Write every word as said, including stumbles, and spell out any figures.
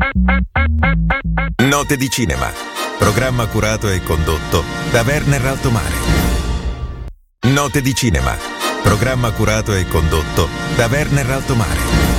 Note di cinema. Programma curato e condotto da Werner Altomare. Note di cinema. Programma curato e condotto da Werner Altomare.